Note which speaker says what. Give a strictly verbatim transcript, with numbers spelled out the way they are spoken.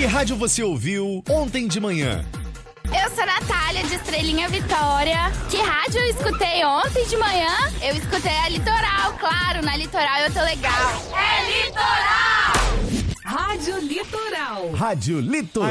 Speaker 1: Que rádio você ouviu ontem de manhã?
Speaker 2: Eu sou a Natália, de Estrelinha Vitória. Que rádio eu escutei ontem de manhã? Eu escutei a Litoral, claro, na Litoral eu tô legal. É Litoral!
Speaker 3: Rádio Litoral.
Speaker 1: Rádio Litoral.